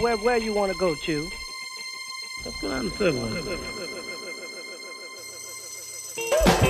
Where you want to go, Chew? Let's go down the subway.